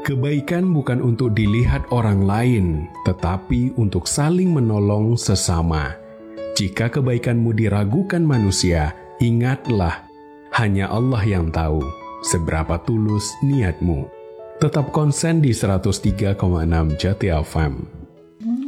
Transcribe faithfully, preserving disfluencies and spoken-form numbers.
Kebaikan bukan untuk dilihat orang lain, tetapi untuk saling menolong sesama. Jika kebaikanmu diragukan manusia, ingatlah, hanya Allah yang tahu seberapa tulus niatmu. Tetap konsen di seratus tiga koma enam Jati F M.